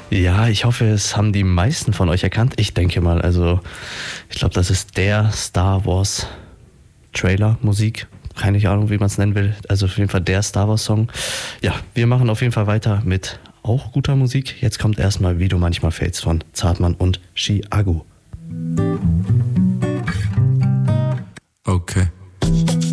Ja, ich hoffe, es haben die meisten von euch erkannt. Ich denke mal, also ich glaube, das ist der Star Wars Trailer, Musik. Keine Ahnung, wie man es nennen will. Also auf jeden Fall der Star Wars Song. Ja, wir machen auf jeden Fall weiter mit auch guter Musik. Jetzt kommt erstmal Wie du manchmal fällst von Zartmann und Chiago. Okay.